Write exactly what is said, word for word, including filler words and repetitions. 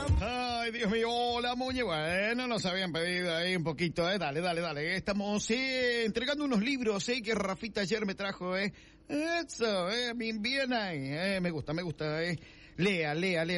Ay, Dios mío, hola, Muñe. Bueno, nos habían pedido ahí un poquito, eh. Dale, dale, dale. Estamos, eh, entregando unos libros, eh, que Rafita ayer me trajo, eh. Eso, eh, bien, bien ahí, eh. Me gusta, me gusta, eh. Lea, lea, lea.